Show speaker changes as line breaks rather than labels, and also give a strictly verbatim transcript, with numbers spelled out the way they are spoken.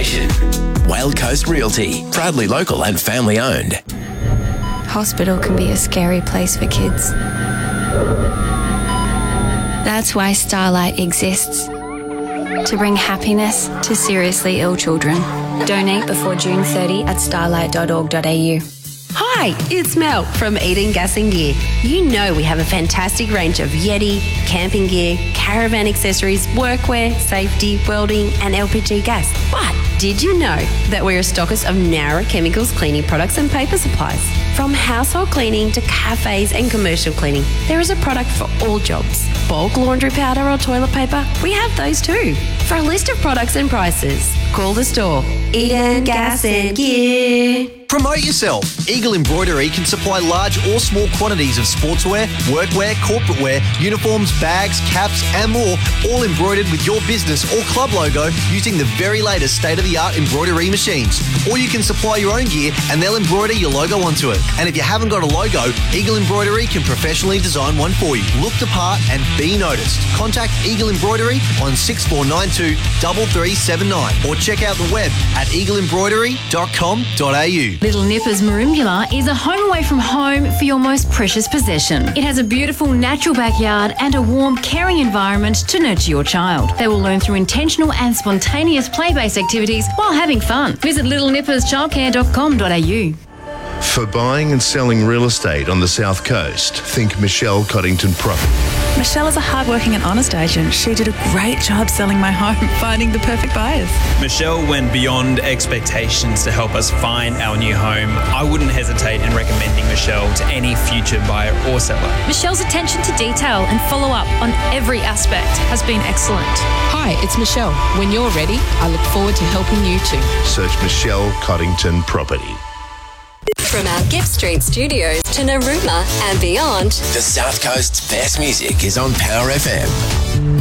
station. Whale Coast Realty, proudly local and family owned.
Hospital can be a scary place for kids. That's why Starlight exists. To bring happiness to seriously ill children. Donate before June thirtieth at starlight dot org dot a u.
Hi, it's Mel from Eden Gas and Gear. You know we have a fantastic range of Yeti, camping gear, caravan accessories, workwear, safety, welding and L P G gas. But did you know that we're a stockist of Nowra Chemicals cleaning products and paper supplies? From household cleaning to cafes and commercial cleaning, there is a product for all jobs. Bulk laundry powder or toilet paper, we have those too. For a list of products and prices, call the store. Eden Gas and Gear.
Promote yourself. Eagle Embroidery can supply large or small quantities of sportswear, workwear, corporate wear, uniforms, bags, caps and more, all embroidered with your business or club logo using the very latest state-of-the-art embroidery machines. Or you can supply your own gear and they'll embroider your logo onto it. And if you haven't got a logo, Eagle Embroidery can professionally design one for you. Look the part and be noticed. Contact Eagle Embroidery on six four nine two, three three seven nine or check out the web at eagle embroidery dot com dot a u.
Little Nippers Merimbula is a home away from home for your most precious possession. It has a beautiful natural backyard and a warm, caring environment to nurture your child. They will learn through intentional and spontaneous play-based activities while having fun. Visit little nippers childcare dot com dot a u.
For buying and selling real estate on the South Coast, think Michelle Coddington Property.
Michelle is a hardworking and honest agent. She did a great job selling my home, finding the perfect buyers.
Michelle went beyond expectations to help us find our new home. I wouldn't hesitate in recommending Michelle to any future buyer or seller.
Michelle's attention to detail and follow-up on every aspect has been excellent.
Hi, it's Michelle. When you're ready, I look forward to helping you too.
Search Michelle Coddington Property.
From our Gift Street studios to Narooma and beyond,
The South Coast's best music is on Power F M.